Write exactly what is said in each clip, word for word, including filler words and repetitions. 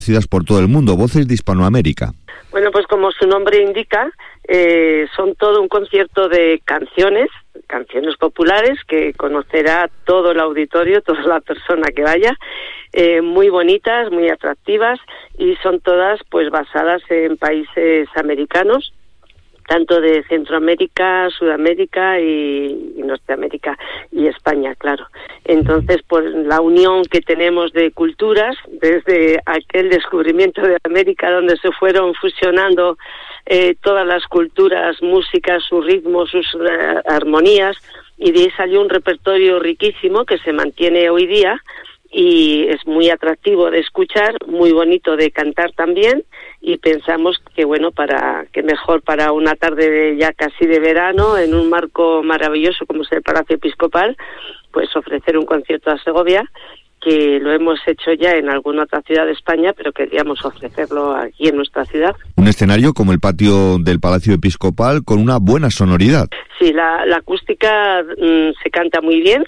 Conocidas por todo el mundo, Voces de Hispanoamérica. Bueno, pues como su nombre indica, eh, son todo un concierto de canciones, canciones populares que conocerá todo el auditorio, toda la persona que vaya, eh, muy bonitas, muy atractivas, y son todas pues basadas en países americanos, tanto de Centroamérica, Sudamérica y, y Norteamérica y España, claro. Entonces, pues la unión que tenemos de culturas, desde aquel descubrimiento de América, donde se fueron fusionando eh, todas las culturas, músicas, sus ritmos, sus uh, armonías, y de ahí salió un repertorio riquísimo que se mantiene hoy día, y es muy atractivo de escuchar, muy bonito de cantar también, y pensamos que bueno, para que mejor para una tarde de, ya casi de verano, en un marco maravilloso como es el Palacio Episcopal, pues ofrecer un concierto a Segovia, que lo hemos hecho ya en alguna otra ciudad de España, pero queríamos ofrecerlo aquí en nuestra ciudad. Un escenario como el patio del Palacio Episcopal con una buena sonoridad. Sí, la, la acústica mmm, se canta muy bien,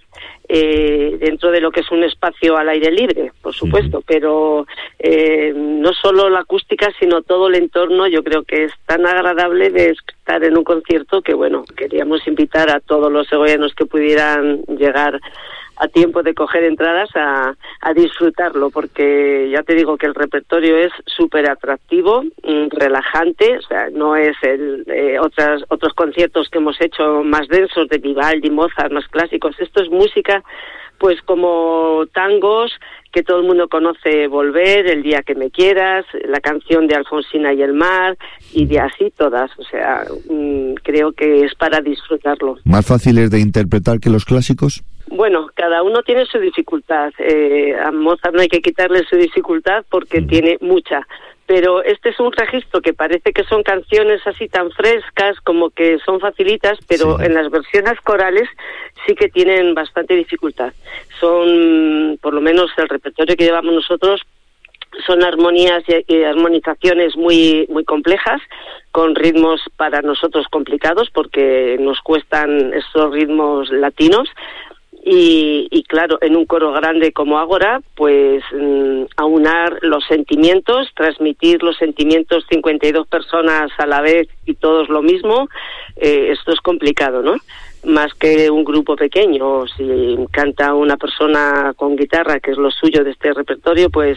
eh, dentro de lo que es un espacio al aire libre, por supuesto, uh-huh. pero eh, no solo la acústica, sino todo el entorno. Yo creo que es tan agradable de estar en un concierto que, bueno, queríamos invitar a todos los segovianos que pudieran llegar a tiempo de coger entradas a, a disfrutarlo, porque ya te digo que el repertorio es súper atractivo, relajante, o sea, no es el eh, otras, otros conciertos que hemos hecho más densos de Vivaldi, Mozart, más clásicos. Esto es música pues como tangos que todo el mundo conoce, Volver, El día que me quieras, la canción de Alfonsina y el mar, y de así todas, o sea, mmm, creo que es para disfrutarlo. ¿Más fáciles de interpretar que los clásicos? Bueno, cada uno tiene su dificultad. Eh, a Mozart no hay que quitarle su dificultad porque mm. tiene mucha. Pero este es un registro que parece que son canciones así tan frescas, como que son facilitas, pero sí. En las versiones corales sí que tienen bastante dificultad. Son, por lo menos el repertorio que llevamos nosotros, son armonías y, y armonizaciones muy muy complejas, con ritmos para nosotros complicados, porque nos cuestan estos ritmos latinos. Y, y claro, en un coro grande como Ágora, pues mmm, aunar los sentimientos, transmitir los sentimientos cincuenta y dos personas a la vez y todos lo mismo, eh, esto es complicado, ¿no? Más que un grupo pequeño. Si canta una persona con guitarra, que es lo suyo de este repertorio, pues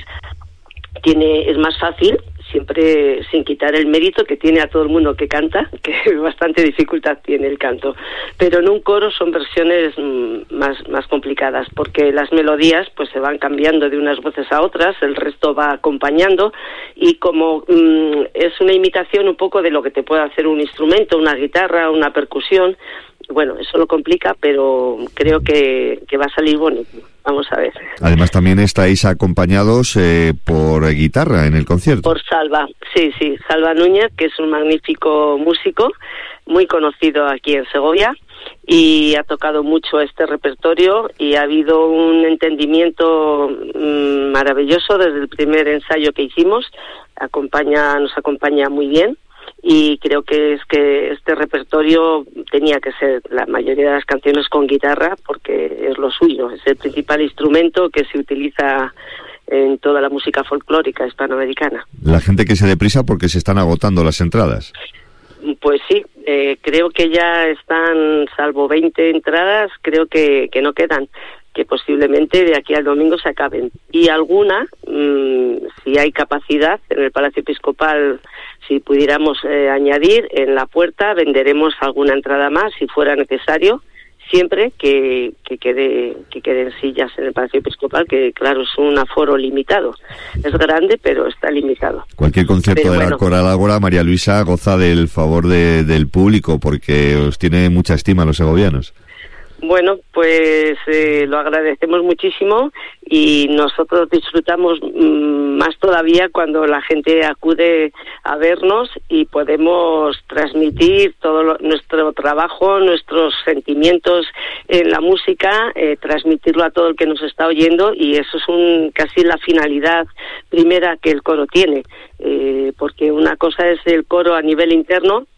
tiene es más fácil, siempre sin quitar el mérito que tiene a todo el mundo que canta, que bastante dificultad tiene el canto. Pero en un coro son versiones mmm, más más complicadas, porque las melodías pues se van cambiando de unas voces a otras, el resto va acompañando, y como mmm, es una imitación un poco de lo que te puede hacer un instrumento, una guitarra, una percusión, bueno, eso lo complica, pero creo que, que va a salir bonito. Vamos a ver. Además también estáis acompañados eh, por guitarra en el concierto. Por Salva, sí, sí, Salva Núñez, que es un magnífico músico, muy conocido aquí en Segovia, y ha tocado mucho este repertorio, y ha habido un entendimiento mmm, maravilloso desde el primer ensayo que hicimos. Acompaña, nos acompaña muy bien. Y creo que es que este repertorio tenía que ser la mayoría de las canciones con guitarra, porque es lo suyo, es el principal instrumento que se utiliza en toda la música folclórica hispanoamericana. La gente que se deprisa porque se están agotando las entradas. Pues sí, eh, creo que ya están, salvo veinte entradas, creo que, que no quedan, que posiblemente de aquí al domingo se acaben. Y alguna, mmm, si hay capacidad en el Palacio Episcopal, si pudiéramos eh, añadir, en la puerta venderemos alguna entrada más si fuera necesario, siempre que, que quede que queden sillas en el Palacio Episcopal, que claro, es un aforo limitado. Es grande, pero está limitado. Cualquier concierto pero de bueno, la Coral Ágora, María Luisa, goza del favor de, del público, porque os tiene mucha estima los segovianos. Bueno, pues eh, lo agradecemos muchísimo, y nosotros disfrutamos mmm, más todavía cuando la gente acude a vernos y podemos transmitir todo lo, nuestro trabajo, nuestros sentimientos en la música, eh, transmitirlo a todo el que nos está oyendo, y eso es un casi la finalidad primera que el coro tiene, eh, porque una cosa es el coro a nivel interno,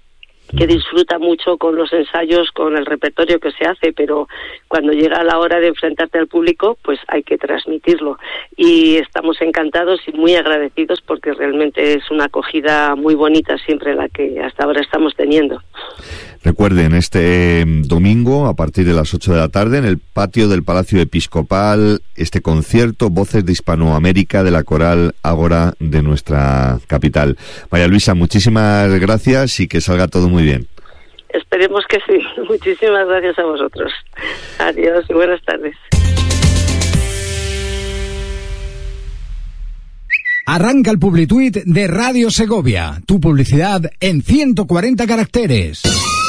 que disfruta mucho con los ensayos, con el repertorio que se hace, pero cuando llega la hora de enfrentarte al público, pues hay que transmitirlo. Y estamos encantados y muy agradecidos porque realmente es una acogida muy bonita siempre la que hasta ahora estamos teniendo. Recuerden, este domingo, a partir de las ocho de la tarde, en el patio del Palacio Episcopal, este concierto, Voces de Hispanoamérica, de la Coral Ágora de nuestra capital. María Luisa, muchísimas gracias y que salga todo muy bien. Esperemos que sí. Muchísimas gracias a vosotros. Adiós y buenas tardes. Arranca el Publituit de Radio Segovia. Tu publicidad en ciento cuarenta caracteres.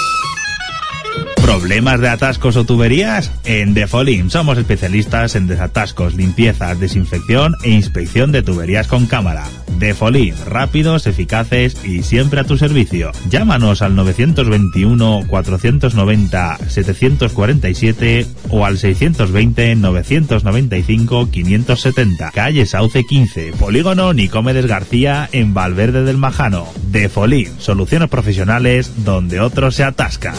¿Problemas de atascos o tuberías? En Defolim somos especialistas en desatascos, limpiezas, desinfección e inspección de tuberías con cámara. Defolim, rápidos, eficaces y siempre a tu servicio. Llámanos al nueve dos uno, cuatro nueve cero, siete cuatro siete o al seis dos cero, nueve nueve cinco, cinco siete cero. Calle Sauce quince, Polígono Nicomedes García en Valverde del Majano. Defolim, soluciones profesionales donde otros se atascan.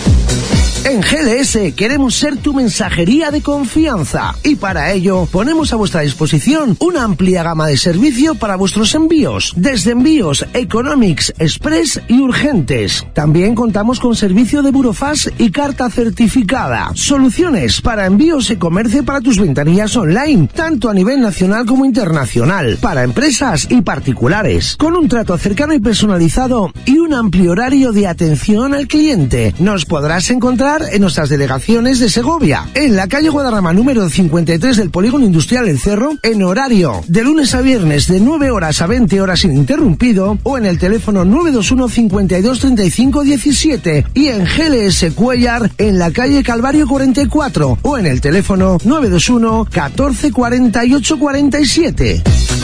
En G L S queremos ser tu mensajería de confianza y para ello ponemos a vuestra disposición una amplia gama de servicio para vuestros envíos, desde envíos Economics, Express y urgentes. También contamos con servicio de burofax y carta certificada. Soluciones para envíos y comercio para tus ventanillas online, tanto a nivel nacional como internacional, para empresas y particulares, con un trato cercano y personalizado y un amplio horario de atención al cliente. Nos podrás encontrar en nuestras delegaciones de Segovia, en la calle Guadarrama número cincuenta y tres del Polígono Industrial El Cerro, en horario de lunes a viernes de nueve horas a veinte horas ininterrumpido, o en el teléfono nueve dos uno, cincuenta y dos, treinta y cinco, diecisiete, y en G L S Cuellar en la calle Calvario cuarenta y cuatro, o en el teléfono nueve dos uno, catorce, cuarenta y ocho, cuarenta y siete.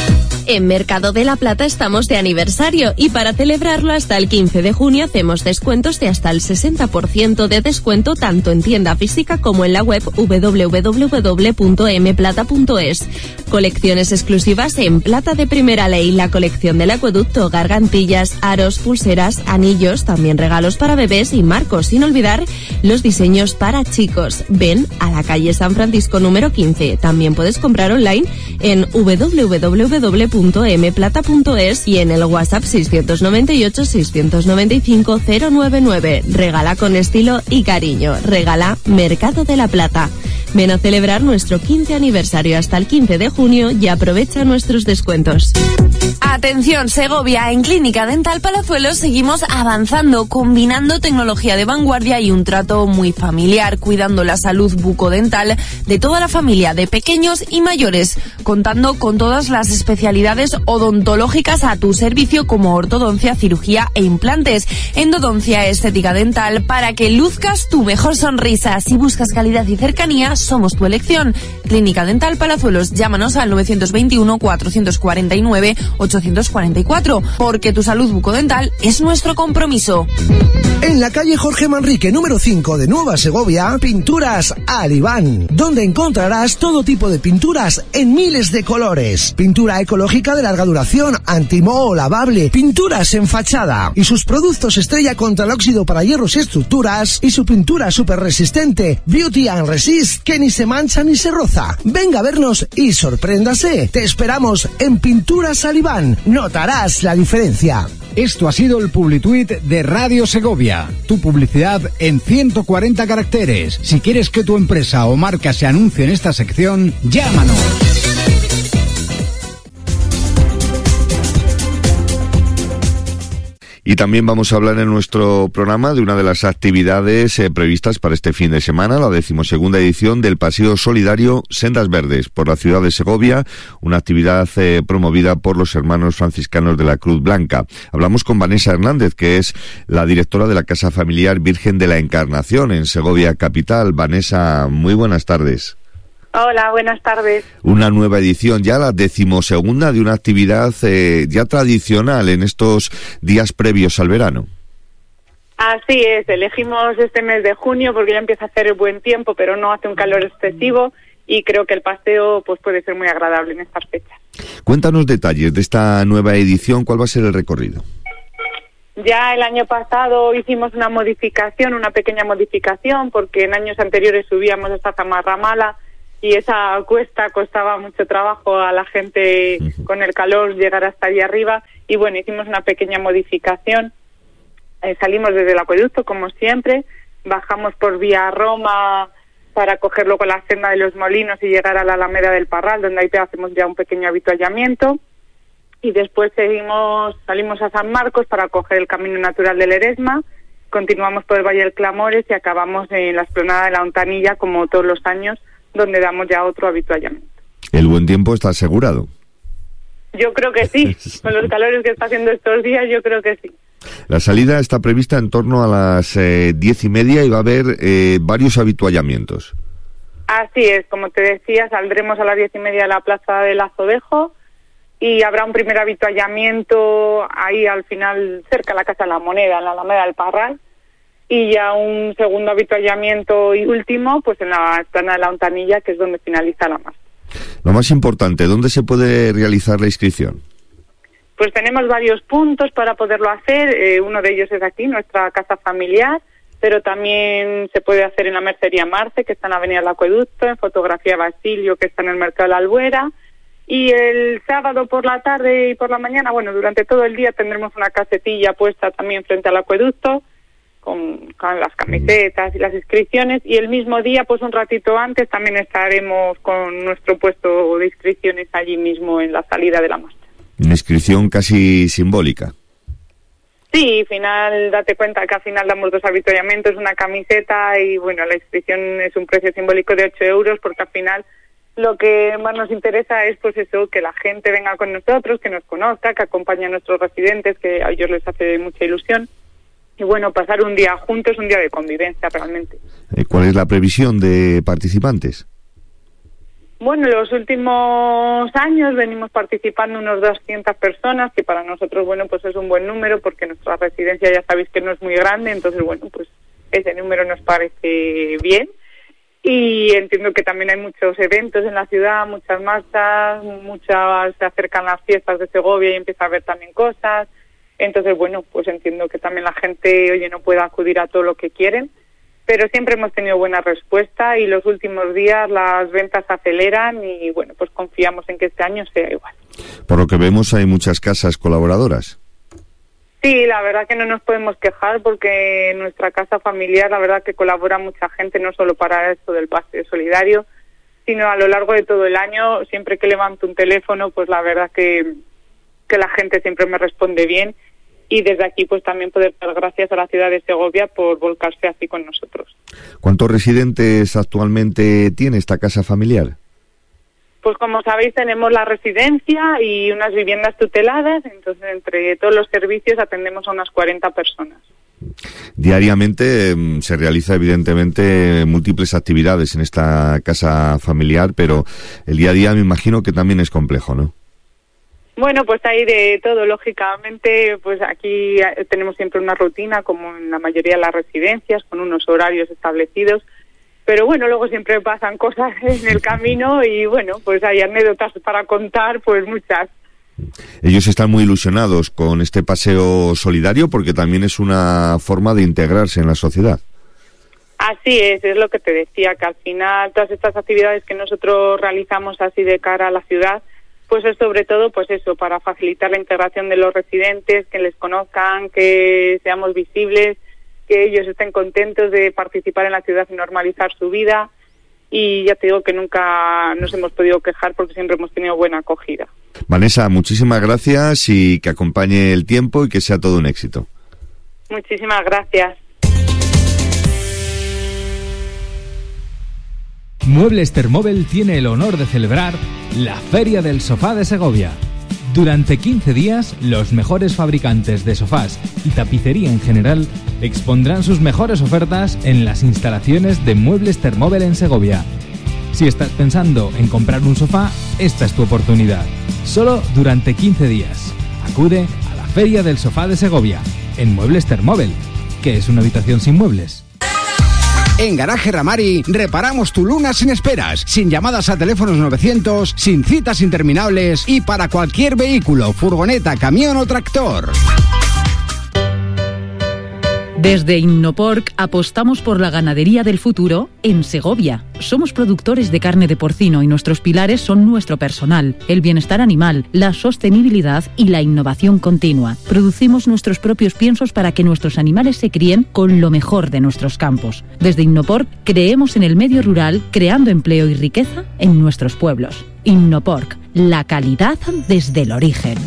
En Mercado de la Plata estamos de aniversario y para celebrarlo hasta el quince de junio hacemos descuentos de hasta el sesenta por ciento de descuento tanto en tienda física como en la web doble u doble u doble u punto m plata punto es. Colecciones exclusivas en plata de primera ley, la colección del acueducto, gargantillas, aros, pulseras, anillos, también regalos para bebés y marcos, sin olvidar los diseños para chicos. Ven a la calle San Francisco número quince. También puedes comprar online en doble u doble u doble u punto m plata punto es y en el WhatsApp seis nueve ocho, seis nueve cinco, cero nueve nueve. Regala con estilo y cariño. Regala Mercado de la Plata. Ven a celebrar nuestro quince aniversario hasta el quince de junio y aprovecha nuestros descuentos. Atención Segovia, en Clínica Dental Palazuelos seguimos avanzando, combinando tecnología de vanguardia y un trato muy familiar, cuidando la salud bucodental de toda la familia, de pequeños y mayores, contando con todas las especialidades odontológicas a tu servicio como ortodoncia, cirugía e implantes, endodoncia, estética dental, para que luzcas tu mejor sonrisa. Si buscas calidad y cercanía, somos tu elección. Clínica Dental Palazuelos, llámanos al nueve dos uno, cuatro cuatro nueve, ocho cuatro cuatro, porque tu salud bucodental es nuestro compromiso. En la calle Jorge Manrique número cinco de Nueva Segovia, Pinturas Alibán, donde encontrarás todo tipo de pinturas en miles de colores. Pintura ecológica de larga duración, antimoho, lavable, pinturas en fachada y sus productos estrella contra el óxido para hierros y estructuras, y su pintura super resistente Beauty and Resist, que ni se mancha ni se roza. Venga a vernos y sorpréndase. Te esperamos en Pinturas Alibán. Notarás la diferencia. Esto ha sido el Publituit de Radio Segovia. Tu publicidad en ciento cuarenta caracteres. Si quieres que tu empresa o marca se anuncie en esta sección, llámanos. Y también vamos a hablar en nuestro programa de una de las actividades eh, previstas para este fin de semana, la decimosegunda edición del Paseo Solidario Sendas Verdes por la ciudad de Segovia, una actividad eh, promovida por los hermanos franciscanos de la Cruz Blanca. Hablamos con Vanessa Hernández, que es la directora de la Casa Familiar Virgen de la Encarnación en Segovia capital. Vanessa, muy buenas tardes. Hola, buenas tardes. Una nueva edición, ya la decimosegunda de una actividad eh, ya tradicional en estos días previos al verano. Así es, elegimos este mes de junio porque ya empieza a hacer buen tiempo, pero no hace un calor excesivo y creo que el paseo pues puede ser muy agradable en estas fechas. Cuéntanos detalles de esta nueva edición, ¿cuál va a ser el recorrido? Ya el año pasado hicimos una modificación, una pequeña modificación, porque en años anteriores subíamos hasta Zamarramala y esa cuesta costaba mucho trabajo a la gente con el calor llegar hasta allí arriba. Y bueno, hicimos una pequeña modificación. Eh, salimos desde el acueducto, como siempre, bajamos por vía Roma para coger luego la senda de los Molinos y llegar a la Alameda del Parral, donde ahí te hacemos ya un pequeño avituallamiento. Y después seguimos, salimos a San Marcos para coger el camino natural del Eresma, continuamos por el Valle del Clamores y acabamos en la explanada de la Hontanilla, como todos los años, donde damos ya otro avituallamiento. ¿El buen tiempo está asegurado? Yo creo que sí, con los calores que está haciendo estos días, yo creo que sí. La salida está prevista en torno a las eh, diez y media y va a haber eh, varios avituallamientos. Así es, como te decía, saldremos a las diez y media de la Plaza del Azodejo, y habrá un primer avituallamiento ahí al final, cerca de la Casa de la Moneda, en la Alameda del Parral, y ya un segundo avituallamiento y último, pues en la explanada de la Hontanilla, que es donde finaliza la marcha. Lo más importante, ¿dónde se puede realizar la inscripción? Pues tenemos varios puntos para poderlo hacer, eh, uno de ellos es aquí, nuestra casa familiar, pero también se puede hacer en la Mercería Marce, que está en la Avenida del Acueducto, en Fotografía Basilio, que está en el Mercado de la Albuera. Y el sábado por la tarde y por la mañana, bueno, durante todo el día tendremos una casetilla puesta también frente al acueducto con, con las camisetas y las inscripciones, y el mismo día, pues un ratito antes, también estaremos con nuestro puesto de inscripciones allí mismo en la salida de la marcha. Una inscripción casi simbólica. Sí, final, date cuenta que al final damos dos avituallamientos, una camiseta y bueno, la inscripción es un precio simbólico de ocho euros porque al final lo que más nos interesa es pues eso, que la gente venga con nosotros, que nos conozca, que acompañe a nuestros residentes, que a ellos les hace mucha ilusión. Y bueno, pasar un día juntos, un día de convivencia realmente. ¿Cuál es la previsión de participantes? Bueno, en los últimos años venimos participando unos doscientas personas, que para nosotros, bueno, pues es un buen número, porque nuestra residencia ya sabéis que no es muy grande, entonces, bueno, pues ese número nos parece bien. Y entiendo que también hay muchos eventos en la ciudad, muchas marchas, muchas, se acercan las fiestas de Segovia y empieza a haber también cosas. Entonces, bueno, pues entiendo que también la gente, oye, no puede acudir a todo lo que quieren, pero siempre hemos tenido buena respuesta y los últimos días las ventas aceleran y, bueno, pues confiamos en que este año sea igual. Por lo que vemos, hay muchas casas colaboradoras. Sí, la verdad que no nos podemos quejar porque en nuestra casa familiar la verdad que colabora mucha gente, no solo para esto del paseo solidario, sino a lo largo de todo el año. Siempre que levanto un teléfono, pues la verdad que, que la gente siempre me responde bien, y desde aquí pues también poder dar gracias a la ciudad de Segovia por volcarse así con nosotros. ¿Cuántos residentes actualmente tiene esta casa familiar? Pues como sabéis tenemos la residencia y unas viviendas tuteladas, entonces entre todos los servicios atendemos a unas cuarenta personas. Diariamente eh, se realiza evidentemente múltiples actividades en esta casa familiar, pero el día a día me imagino que también es complejo, ¿no? Bueno, pues hay de todo, lógicamente, pues aquí tenemos siempre una rutina, como en la mayoría de las residencias, con unos horarios establecidos. Pero bueno, luego siempre pasan cosas en el camino y bueno, pues hay anécdotas para contar, pues muchas. Ellos están muy ilusionados con este paseo solidario porque también es una forma de integrarse en la sociedad. Así es, es lo que te decía, que al final todas estas actividades que nosotros realizamos así de cara a la ciudad, pues es sobre todo pues eso, para facilitar la integración de los residentes, que les conozcan, que seamos visibles, que ellos estén contentos de participar en la ciudad y normalizar su vida, y ya te digo que nunca nos hemos podido quejar porque siempre hemos tenido buena acogida. Vanessa, muchísimas gracias y que acompañe el tiempo y que sea todo un éxito. Muchísimas gracias. Muebles Termóvel tiene el honor de celebrar la Feria del Sofá de Segovia. Durante quince días, los mejores fabricantes de sofás y tapicería en general expondrán sus mejores ofertas en las instalaciones de Muebles Termóvel en Segovia. Si estás pensando en comprar un sofá, esta es tu oportunidad. Solo durante quince días. Acude a la Feria del Sofá de Segovia, en Muebles Termóvel, que es una habitación sin muebles. En Garaje Ramari reparamos tu Luna sin esperas, sin llamadas a teléfonos novecientos, sin citas interminables y para cualquier vehículo, furgoneta, camión o tractor. Desde Innoporc apostamos por la ganadería del futuro en Segovia. Somos productores de carne de porcino y nuestros pilares son nuestro personal, el bienestar animal, la sostenibilidad y la innovación continua. Producimos nuestros propios piensos para que nuestros animales se críen con lo mejor de nuestros campos. Desde Innoporc creemos en el medio rural, creando empleo y riqueza en nuestros pueblos. Innoporc, la calidad desde el origen.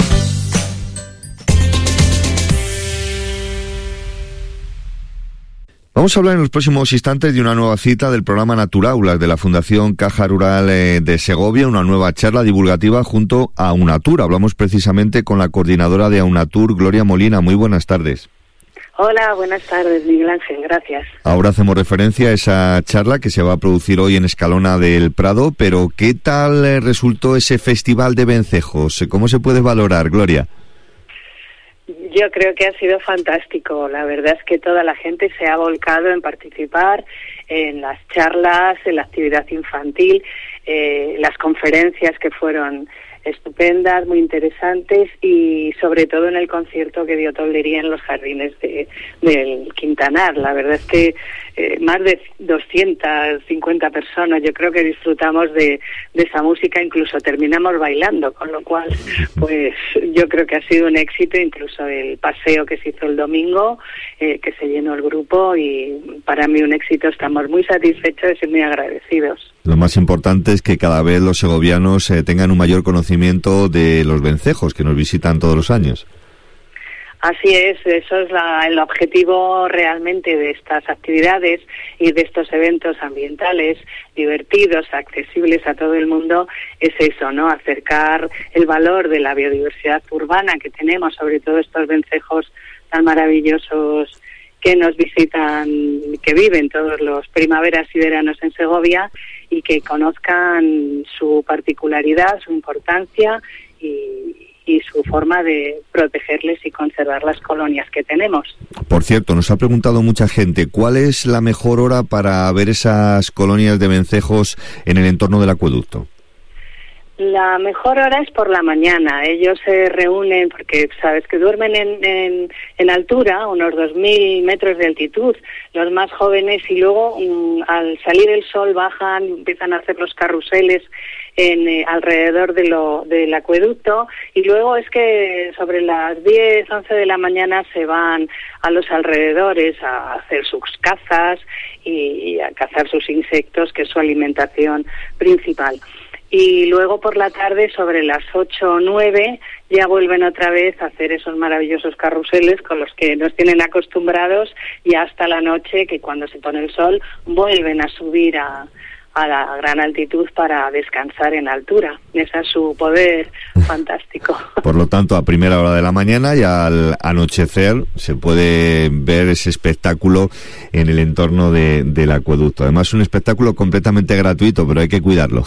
Vamos a hablar en los próximos instantes de una nueva cita del programa Naturaulas de la Fundación Caja Rural de Segovia, una nueva charla divulgativa junto a UNATUR. Hablamos precisamente con la coordinadora de UNATUR, Gloria Molina. Muy buenas tardes. Hola, buenas tardes, Miguel Ángel, gracias. Ahora hacemos referencia a esa charla que se va a producir hoy en Escalona del Prado, pero ¿qué tal resultó ese festival de vencejos? ¿Cómo se puede valorar, Gloria? Yo creo que ha sido fantástico. La verdad es que toda la gente se ha volcado en participar en las charlas, en la actividad infantil, eh, las conferencias que fueron estupendas, muy interesantes, y sobre todo en el concierto que dio Toldería en los jardines de, del Quintanar. La verdad es que eh, más de doscientas cincuenta personas, yo creo que disfrutamos de, de esa música, incluso terminamos bailando, con lo cual pues yo creo que ha sido un éxito, incluso el paseo que se hizo el domingo, eh, que se llenó el grupo, y para mí un éxito. Estamos muy satisfechos y muy agradecidos. Lo más importante es que cada vez los segovianos eh, tengan un mayor conocimiento de los vencejos que nos visitan todos los años. Así es, eso es la, el objetivo realmente de estas actividades y de estos eventos ambientales divertidos, accesibles a todo el mundo, es eso, ¿no? Acercar el valor de la biodiversidad urbana que tenemos, sobre todo estos vencejos tan maravillosos que nos visitan, que viven todos los primaveras y veranos en Segovia, y que conozcan su particularidad, su importancia y, y su forma de protegerles y conservar las colonias que tenemos. Por cierto, nos ha preguntado mucha gente, ¿cuál es la mejor hora para ver esas colonias de vencejos en el entorno del acueducto? La mejor hora es por la mañana. Ellos se reúnen porque sabes que duermen en, en, en altura, unos dos mil metros de altitud, los más jóvenes, y luego um, al salir el sol bajan, empiezan a hacer los carruseles en eh, alrededor de lo, del acueducto, y luego es que sobre las diez, once de la mañana se van a los alrededores a hacer sus cazas y, y a cazar sus insectos, que es su alimentación principal. Y luego por la tarde, sobre las ocho o nueve, ya vuelven otra vez a hacer esos maravillosos carruseles con los que nos tienen acostumbrados, y hasta la noche, que cuando se pone el sol, vuelven a subir a, a la gran altitud para descansar en altura. Ese es su poder fantástico. Por lo tanto, a primera hora de la mañana y al anochecer se puede ver ese espectáculo en el entorno de, del acueducto. Además, un espectáculo completamente gratuito, pero hay que cuidarlo.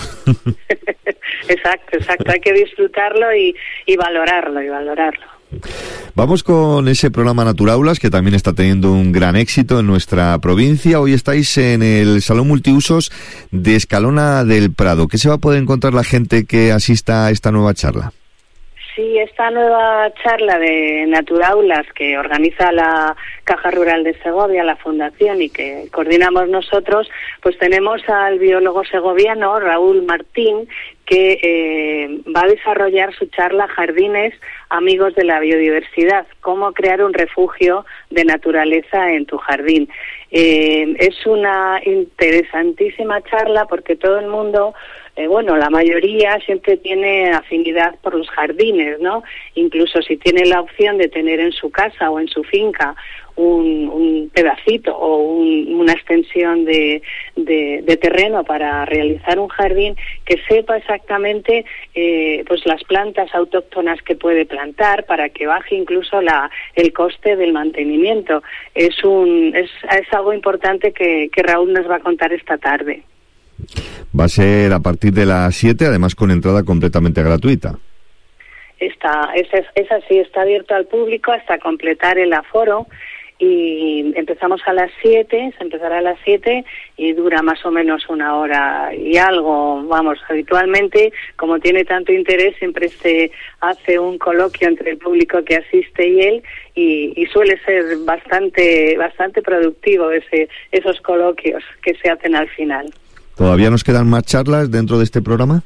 Exacto, exacto. Hay que disfrutarlo y, y valorarlo, y valorarlo. Vamos con ese programa Naturaulas, que también está teniendo un gran éxito en nuestra provincia. Hoy estáis en el Salón Multiusos de Escalona del Prado. ¿Qué se va a poder encontrar la gente que asista a esta nueva charla? Sí, esta nueva charla de Naturaulas que organiza la Caja Rural de Segovia, la Fundación, y que coordinamos nosotros, pues tenemos al biólogo segoviano Raúl Martín, que eh, va a desarrollar su charla Jardines Amigos de la Biodiversidad, cómo crear un refugio de naturaleza en tu jardín. Eh, es una interesantísima charla porque todo el mundo, eh, bueno, la mayoría siempre tiene afinidad por los jardines, ¿no? Incluso si tiene la opción de tener en su casa o en su finca un, un pedacito o un, una extensión de, de, de terreno para realizar un jardín, que sepa exactamente eh, pues las plantas autóctonas que puede plantar para que baje incluso la, el coste del mantenimiento. Es, un, es, es algo importante que, que Raúl nos va a contar esta tarde. Va a ser a partir de las siete, además con entrada completamente gratuita. Está, es, es, es así, está abierto al público hasta completar el aforo. y empezamos a las siete, se empezará a las siete y dura más o menos una hora y algo. Vamos, habitualmente, como tiene tanto interés, siempre se hace un coloquio entre el público que asiste y él, y, y suele ser bastante bastante productivo ese esos coloquios que se hacen al final. ¿Todavía nos quedan más charlas dentro de este programa?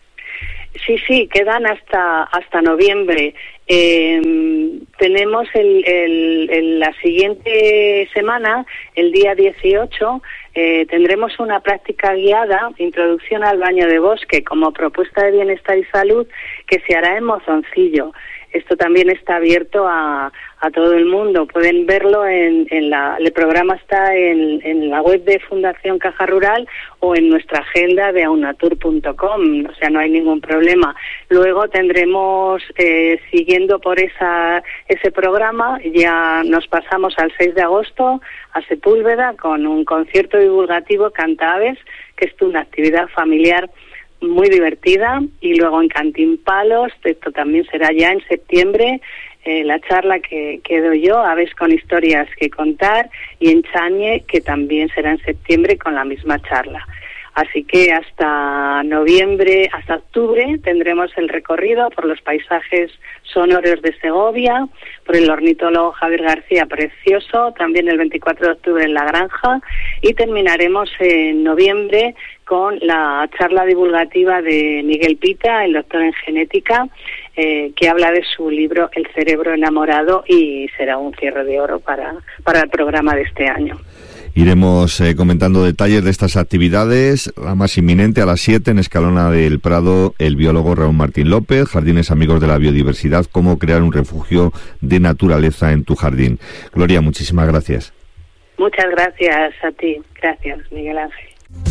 Sí, sí, quedan hasta hasta noviembre. Eh, tenemos el, el, el, la siguiente semana, el día dieciocho, eh, tendremos una práctica guiada, introducción al baño de bosque, como propuesta de bienestar y salud, que se hará en Mozoncillo. Esto también está abierto a, a todo el mundo. Pueden verlo en, en la... El programa está en, en la web de Fundación Caja Rural o en nuestra agenda de aunatur punto com. O sea, no hay ningún problema. Luego tendremos, eh, siguiendo por esa ese programa, ya nos pasamos al seis de agosto a Sepúlveda con un concierto divulgativo Cantaves, que es una actividad familiar muy divertida, y luego en Cantín Palos, esto también será ya en septiembre, eh, la charla que, que doy yo, Aves con historias que contar, y en Chañe, que también será en septiembre con la misma charla. Así que hasta noviembre, hasta octubre, tendremos el recorrido por los paisajes sonoros de Segovia, por el ornitólogo Javier García, precioso, también el veinticuatro de octubre en La Granja, y terminaremos en noviembre con la charla divulgativa de Miguel Pita, el doctor en genética, eh, que habla de su libro El cerebro enamorado, y será un cierre de oro para, para el programa de este año. Iremos eh, comentando detalles de estas actividades. La más inminente a las siete en Escalona del Prado, el biólogo Raúl Martín López, Jardines Amigos de la Biodiversidad, cómo crear un refugio de naturaleza en tu jardín. Gloria, muchísimas gracias. Muchas gracias a ti. Gracias, Miguel Ángel.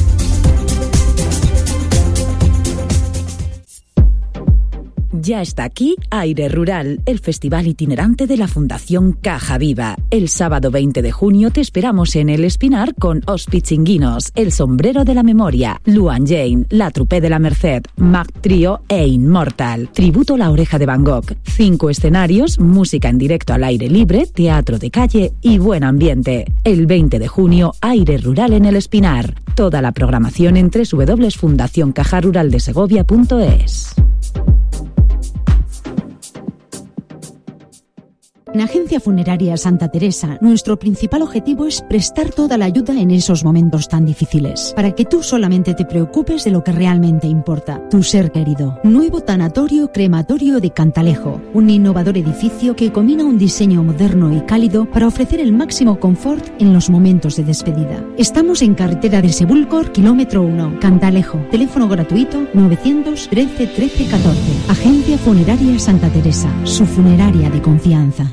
Ya está aquí Aire Rural, el festival itinerante de la Fundación Caja Viva. El sábado veinte de junio te esperamos en El Espinar con Os Pichinguinos, El Sombrero de la Memoria, Luan Jane, La Trupe de la Merced, Mac Trio e Inmortal. Tributo La Oreja de Van Gogh. Cinco escenarios, música en directo al aire libre, teatro de calle y buen ambiente. El veinte de junio, Aire Rural en El Espinar. Toda la programación en doble u doble u doble u punto fundación caja rural de segovia punto es. En Agencia Funeraria Santa Teresa, nuestro principal objetivo es prestar toda la ayuda en esos momentos tan difíciles, para que tú solamente te preocupes de lo que realmente importa, tu ser querido. Nuevo tanatorio crematorio de Cantalejo, un innovador edificio que combina un diseño moderno y cálido para ofrecer el máximo confort en los momentos de despedida. Estamos en carretera de Sebúlcor, kilómetro uno, Cantalejo. Teléfono gratuito novecientos trece trece catorce. Agencia Funeraria Santa Teresa, su funeraria de confianza.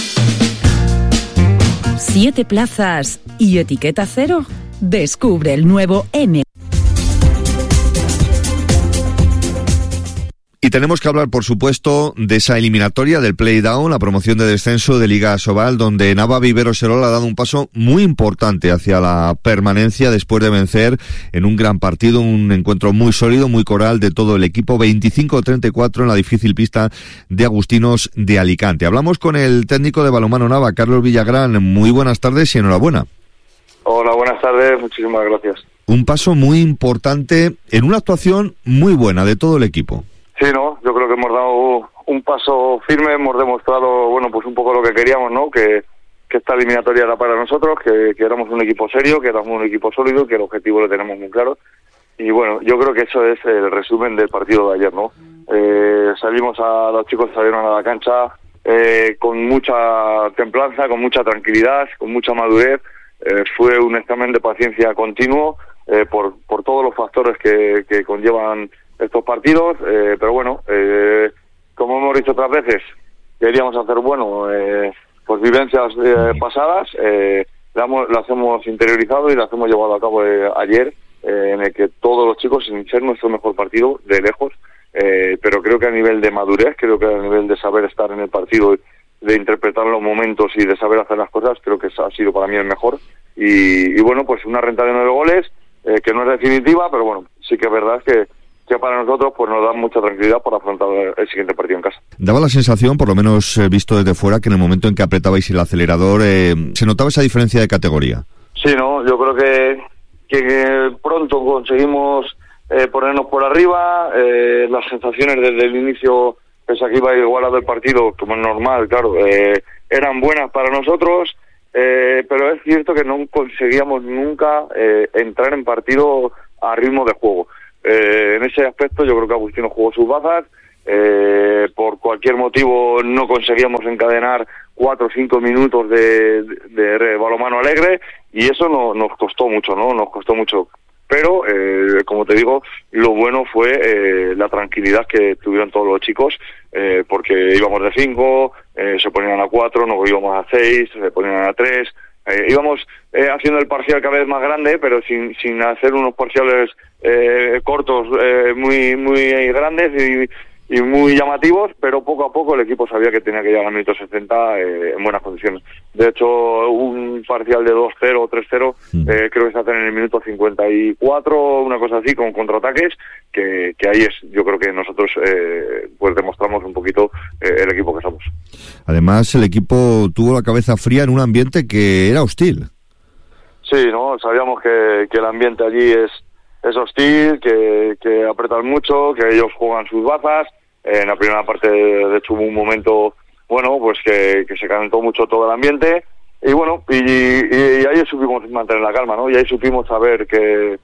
¿Siete plazas y etiqueta cero? Descubre el nuevo M. Y tenemos que hablar, por supuesto, de esa eliminatoria del Playdown, la promoción de descenso de Liga Asobal, donde Nava Vivero Serol ha dado un paso muy importante hacia la permanencia después de vencer en un gran partido, un encuentro muy sólido, muy coral de todo el equipo, veinticinco a treinta y cuatro en la difícil pista de Agustinos de Alicante. Hablamos con el técnico de balonmano Nava, Carlos Villagrán. Muy buenas tardes y enhorabuena. Hola, buenas tardes, muchísimas gracias. Un paso muy importante en una actuación muy buena de todo el equipo. Sí, no, yo creo que hemos dado un paso firme, hemos demostrado, bueno, pues un poco lo que queríamos, ¿no? Que, que esta eliminatoria era para nosotros, que, que éramos un equipo serio, que éramos un equipo sólido, que el objetivo lo tenemos muy claro. Y bueno, yo creo que eso es el resumen del partido de ayer, ¿no? Eh, salimos a, los chicos salieron a la cancha eh, con mucha templanza, con mucha tranquilidad, con mucha madurez. Eh, fue un examen de paciencia continuo eh, por, por todos los factores que, que conllevan estos partidos, eh, pero bueno, eh, como hemos dicho otras veces, queríamos hacer, bueno, eh, pues vivencias eh, pasadas, eh, las hemos interiorizado y las hemos llevado a cabo eh, ayer, eh, en el que todos los chicos, sin ser nuestro mejor partido, de lejos, eh, pero creo que a nivel de madurez, creo que a nivel de saber estar en el partido, de interpretar los momentos y de saber hacer las cosas, creo que ha sido para mí el mejor. Y, y bueno, pues una renta de nueve goles, eh, que no es definitiva, pero bueno, sí que es verdad que que para nosotros pues nos dan mucha tranquilidad para afrontar el siguiente partido en casa. Daba la sensación, por lo menos eh, visto desde fuera, que en el momento en que apretabais el acelerador eh, se notaba esa diferencia de categoría. Sí, no, yo creo que, que pronto conseguimos eh, ponernos por arriba, eh, las sensaciones desde el inicio, pese a que iba igualado el partido, como es normal, claro, eh, eran buenas para nosotros, eh, pero es cierto que no conseguíamos nunca eh, entrar en partido a ritmo de juego. Eh, en ese aspecto yo creo que Agustino jugó sus bazas, eh, por cualquier motivo no conseguíamos encadenar cuatro o cinco minutos de, de, de balonmano alegre, y eso no, nos costó mucho, ¿no? Nos costó mucho. Pero, eh, como te digo, lo bueno fue eh, la tranquilidad que tuvieron todos los chicos, eh, porque íbamos de cinco, eh, se ponían a cuatro, nos íbamos a seis, se ponían a tres, eh, íbamos eh, haciendo el parcial cada vez más grande, pero sin, sin hacer unos parciales eh, cortos eh, muy, muy grandes y, y muy llamativos, pero poco a poco el equipo sabía que tenía que llegar al minuto sesenta eh, en buenas condiciones. De hecho, un parcial de dos cero o tres cero eh, creo que se hace en el minuto cincuenta y cuatro, una cosa así, con contraataques, que, que ahí es, yo creo que nosotros eh, pues demostramos un poquito eh, el equipo que somos. Además, el equipo tuvo la cabeza fría en un ambiente que era hostil. Sí, no, sabíamos que, que el ambiente allí es, es hostil, que, que apretan mucho, que ellos juegan sus bazas. En la primera parte, de hecho, hubo un momento, bueno, pues que, que se calentó mucho todo el ambiente, y bueno, y, y, y ahí supimos mantener la calma, ¿no? Y ahí supimos saber que,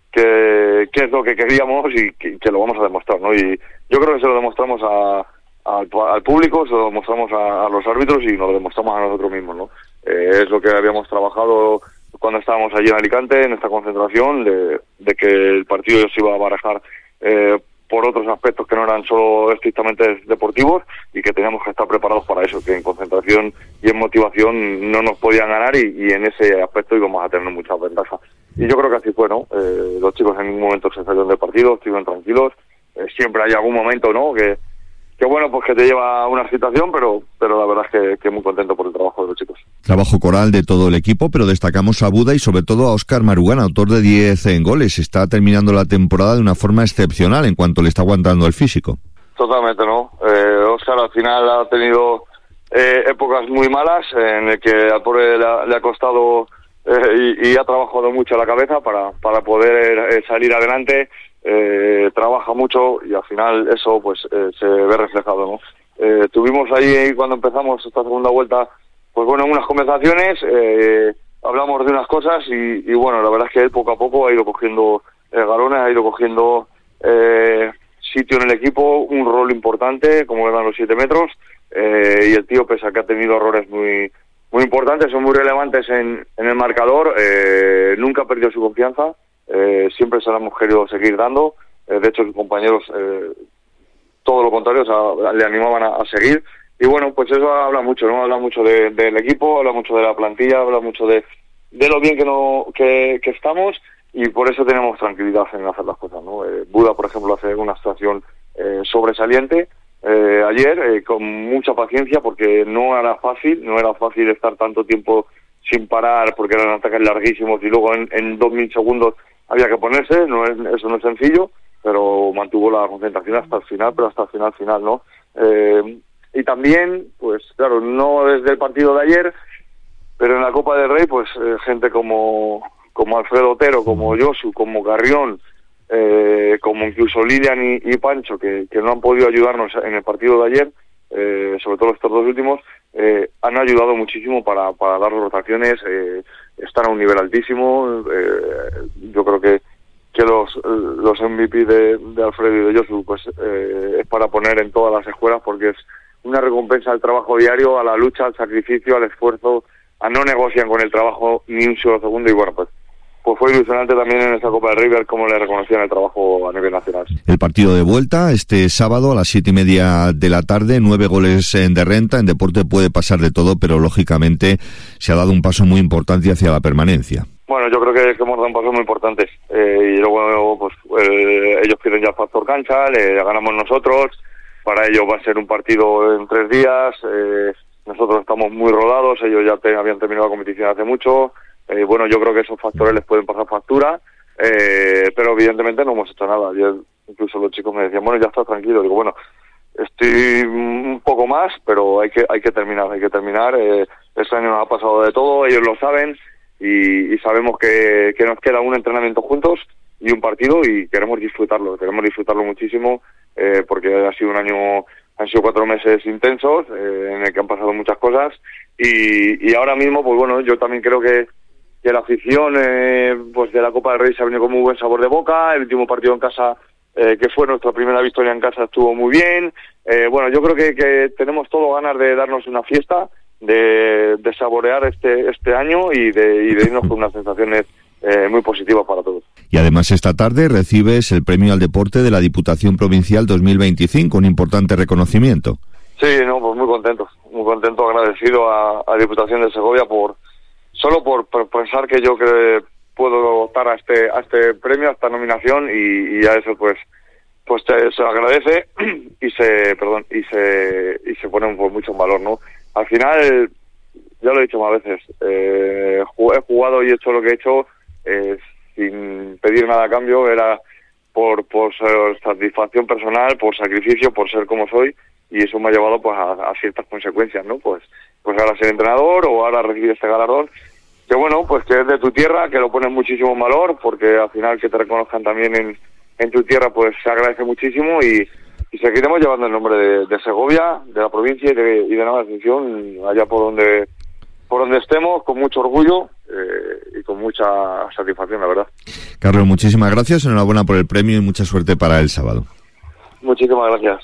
que, qué es lo que queríamos y que, que lo vamos a demostrar, ¿no? Y yo creo que se lo demostramos a, a, al público, se lo demostramos a, a los árbitros y nos lo demostramos a nosotros mismos, ¿no? Eh, es lo que habíamos trabajado cuando estábamos allí en Alicante, en esta concentración, de, de que el partido se iba a barajar eh, por otros aspectos que no eran solo estrictamente deportivos, y que teníamos que estar preparados para eso, que en concentración y en motivación no nos podían ganar, y, y en ese aspecto íbamos a tener mucha ventaja. Y yo creo que así fue, ¿no? Eh, los chicos en ningún momento se salieron del partido, estuvieron tranquilos, eh, siempre hay algún momento, ¿no?, que, que bueno, pues que te lleva a una situación, pero pero la verdad es que, que muy contento por el trabajo de los chicos. Trabajo coral de todo el equipo, pero destacamos a Buda y sobre todo a Óscar Marugán, autor de diez en goles. Está terminando la temporada de una forma excepcional en cuanto le está aguantando el físico. Totalmente, ¿no? Eh, Óscar al final ha tenido eh, épocas muy malas en el que al pobre le ha, le ha costado eh, y, y ha trabajado mucho la cabeza para, para poder eh, salir adelante. Eh, trabaja mucho y al final eso pues eh, se ve reflejado, ¿no? Eh, tuvimos ahí cuando empezamos esta segunda vuelta, pues bueno, unas conversaciones, eh, hablamos de unas cosas y, y bueno, la verdad es que él poco a poco ha ido cogiendo eh, galones, ha ido cogiendo eh, sitio en el equipo, un rol importante, como eran los siete metros, eh, y el tío, pese a que ha tenido errores muy muy importantes, son muy relevantes en, en el marcador, eh, nunca ha perdido su confianza. Eh, siempre se la hemos querido seguir dando, eh, de hecho sus compañeros eh, todo lo contrario, o sea, le animaban a, a seguir, y bueno, pues eso habla mucho, ¿no? Habla mucho de, del equipo, habla mucho de la plantilla, habla mucho de, de lo bien que, no, que, que estamos, y por eso tenemos tranquilidad en hacer las cosas, ¿no? Eh, Buda, por ejemplo, hace una actuación eh, sobresaliente eh, ayer, eh, con mucha paciencia, porque no era fácil, no era fácil estar tanto tiempo sin parar, porque eran ataques larguísimos, y luego en, en dos mil segundos había que ponerse, no es, eso no es sencillo, pero mantuvo la concentración hasta el final, pero hasta el final final, ¿no? Eh, y también, pues claro, no desde el partido de ayer, pero en la Copa del Rey, pues eh, gente como como Alfredo Otero, como Josu, como Carrión, eh, como incluso Lilian y, y Pancho, que, que no han podido ayudarnos en el partido de ayer, eh, sobre todo estos dos últimos, eh, han ayudado muchísimo para, para dar rotaciones, eh, están a un nivel altísimo. Eh, yo creo que que los los M V P de, de Alfredo y de Josu pues eh, es para poner en todas las escuelas, porque es una recompensa al trabajo diario, a la lucha, al sacrificio, al esfuerzo, a no negocian con el trabajo ni un solo segundo, y bueno, pues pues fue ilusionante también en esta Copa del Rey ver cómo le reconocían el trabajo a nivel nacional. El partido de vuelta este sábado a las siete y media de la tarde, nueve goles en de renta. En deporte puede pasar de todo, pero lógicamente se ha dado un paso muy importante hacia la permanencia. Bueno, yo creo que, que hemos dado un paso muy importante, eh, y luego pues eh, ellos pierden ya el factor cancha, le ganamos nosotros, para ellos va a ser un partido en tres días, eh, nosotros estamos muy rodados, ellos ya te, habían terminado la competición hace mucho. Eh, bueno, yo creo que esos factores les pueden pasar factura, eh, pero evidentemente no hemos hecho nada. Ayer incluso los chicos me decían, bueno, ya estás tranquilo. Digo, bueno, estoy un poco más, pero hay que hay que terminar, hay que terminar. Eh, este año nos ha pasado de todo, ellos lo saben, y, y sabemos que, que nos queda un entrenamiento juntos y un partido, y queremos disfrutarlo, queremos disfrutarlo muchísimo, eh, porque ha sido un año, han sido cuatro meses intensos, eh, en el que han pasado muchas cosas, y, y ahora mismo, pues bueno, yo también creo que que la afición eh, pues de la Copa del Rey se ha venido con muy buen sabor de boca. El último partido en casa, eh, que fue nuestra primera victoria en casa, estuvo muy bien. Eh, bueno, yo creo que, que tenemos todo ganas de darnos una fiesta, de, de saborear este este año y de, y de irnos con unas sensaciones eh, muy positivas para todos. Y además esta tarde recibes el premio al deporte de la Diputación Provincial dos mil veinticinco, un importante reconocimiento. Sí, no, pues muy contento, muy contento, agradecido a, a Diputación de Segovia por solo por, por pensar que yo que puedo optar a este a este premio, a esta nominación, y, y a eso pues pues te, se agradece y se perdón y se y se pone pues, mucho en valor, ¿no? Al final, ya lo he dicho más veces, eh, he jugado y he hecho lo que he hecho eh, sin pedir nada a cambio, era por por satisfacción personal, por sacrificio, por ser como soy, y eso me ha llevado pues a, a ciertas consecuencias, ¿no? Pues pues ahora ser entrenador o ahora recibir este galardón, que bueno, pues que es de tu tierra, que lo pones muchísimo en valor, porque al final que te reconozcan también en, en tu tierra, pues se agradece muchísimo, y, y seguiremos llevando el nombre de, de Segovia, de la provincia y de, y de Nueva Asunción, allá por donde por donde estemos, con mucho orgullo eh, y con mucha satisfacción, la verdad. Carlos, muchísimas gracias, enhorabuena por el premio y mucha suerte para el sábado. Muchísimas gracias.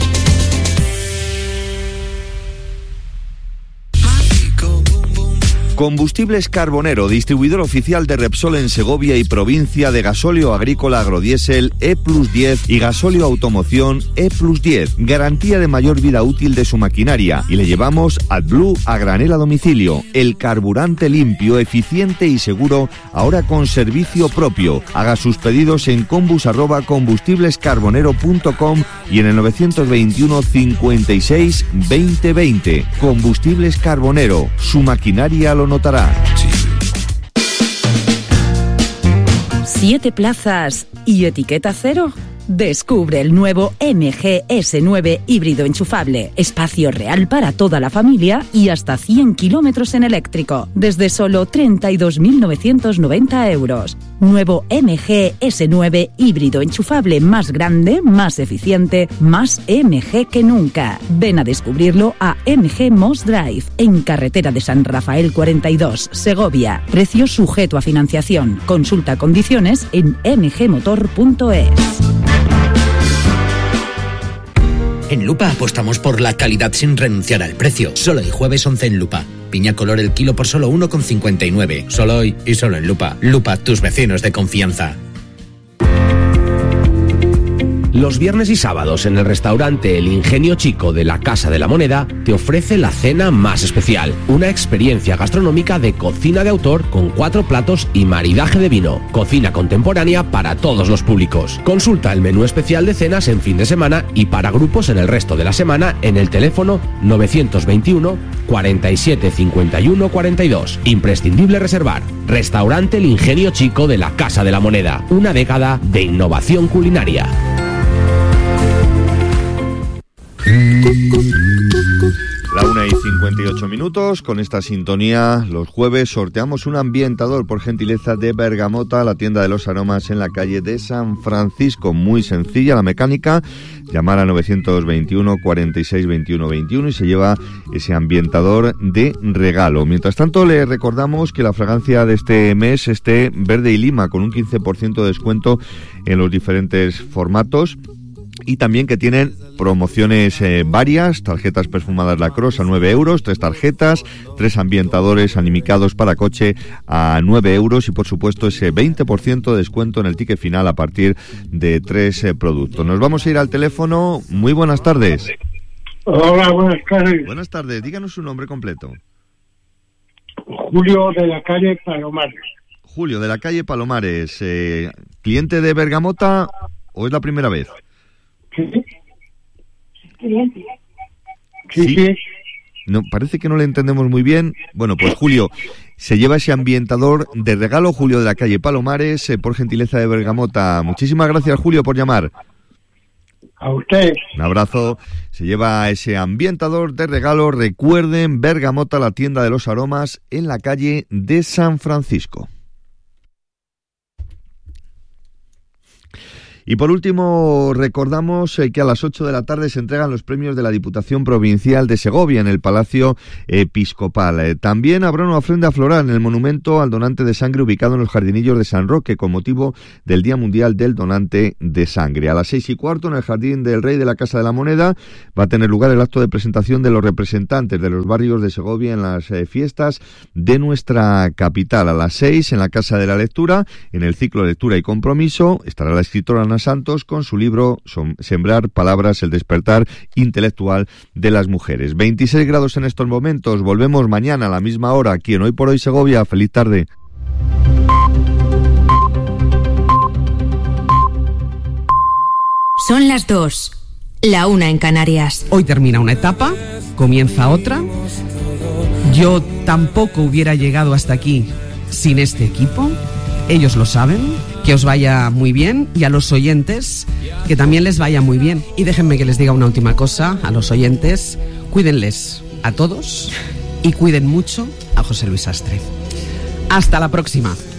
Combustibles Carbonero, distribuidor oficial de Repsol en Segovia y provincia, de gasóleo agrícola agrodiésel E plus diez y gasóleo automoción E plus diez. Garantía de mayor vida útil de su maquinaria, y le llevamos AdBlue a granel a domicilio. El carburante limpio, eficiente y seguro, ahora con servicio propio. Haga sus pedidos en combus arroba combustiblescarbonero punto com y en el novecientos veintiuno cincuenta y seis veinte veinte. Combustibles Carbonero, su maquinaria lo notará. ¿Siete plazas y etiqueta cero? Descubre el nuevo M G S nueve híbrido enchufable. Espacio real para toda la familia y hasta cien kilómetros en eléctrico. Desde solo treinta y dos mil novecientos noventa euros. Nuevo M G S nueve híbrido enchufable, más grande, más eficiente, más M G que nunca. Ven a descubrirlo a M G Moss Drive, en carretera de San Rafael cuarenta y dos, Segovia. Precio sujeto a financiación. Consulta condiciones en m g motor punto es. En Lupa apostamos por la calidad sin renunciar al precio. Solo hoy jueves once en Lupa. Piña color el kilo por solo uno con cincuenta y nueve. Solo hoy y solo en Lupa. Lupa, tus vecinos de confianza. Los viernes y sábados en el restaurante El Ingenio Chico de la Casa de la Moneda te ofrece la cena más especial, una experiencia gastronómica de cocina de autor con cuatro platos y maridaje de vino, cocina contemporánea para todos los públicos. Consulta el menú especial de cenas en fin de semana y para grupos en el resto de la semana en el teléfono novecientos veintiuno cuarenta y siete cincuenta y uno cuarenta y dos. Imprescindible reservar. Restaurante El Ingenio Chico de la Casa de la Moneda, una década de innovación culinaria. La una y cincuenta y ocho minutos, con esta sintonía, los jueves sorteamos un ambientador por gentileza de Bergamota, la tienda de los aromas en la calle de San Francisco. Muy sencilla la mecánica, llamar a novecientos veintiuno cuarenta y seis veintiuno veintiuno y se lleva ese ambientador de regalo. Mientras tanto, le recordamos que la fragancia de este mes es té verde y lima, con un quince por ciento de descuento en los diferentes formatos. Y también que tienen promociones eh, varias, tarjetas perfumadas Lacrosse a nueve euros, tres tarjetas, tres ambientadores animicados para coche a nueve euros y por supuesto ese veinte por ciento de descuento en el ticket final a partir de tres eh, productos. Nos vamos a ir al teléfono. Muy buenas tardes. Hola, buenas tardes. Buenas tardes, díganos su nombre completo. Julio de la calle Palomares. Julio de la calle Palomares, eh, ¿cliente de Bergamota o es la primera vez? Sí. Sí, sí. No, parece que no le entendemos muy bien. Bueno, pues Julio, se lleva ese ambientador de regalo, Julio de la calle Palomares, eh, por gentileza de Bergamota. Muchísimas gracias, Julio, por llamar. A usted. Un abrazo. Se lleva ese ambientador de regalo. Recuerden, Bergamota, la tienda de los aromas, en la calle de San Francisco. Y por último, recordamos eh, que a las ocho de la tarde se entregan los premios de la Diputación Provincial de Segovia en el Palacio Episcopal. Eh, también habrá una ofrenda floral en el monumento al donante de sangre ubicado en los Jardinillos de San Roque con motivo del Día Mundial del Donante de Sangre. A las seis y cuarto, en el Jardín del Rey de la Casa de la Moneda, va a tener lugar el acto de presentación de los representantes de los barrios de Segovia en las eh, fiestas de nuestra capital. A las seis, en la Casa de la Lectura, en el ciclo Lectura y Compromiso, estará la escritora Ana Santos con su libro Sembrar Palabras, el despertar intelectual de las mujeres. veintiséis grados en estos momentos. Volvemos mañana a la misma hora aquí en Hoy por Hoy Segovia. Feliz tarde. Son las dos, la una en Canarias. Hoy termina una etapa, comienza otra. Yo tampoco hubiera llegado hasta aquí sin este equipo. Ellos lo saben. Que os vaya muy bien, y a los oyentes que también les vaya muy bien. Y déjenme que les diga una última cosa a los oyentes: cuídenles a todos y cuiden mucho a José Luis Astre. Hasta la próxima.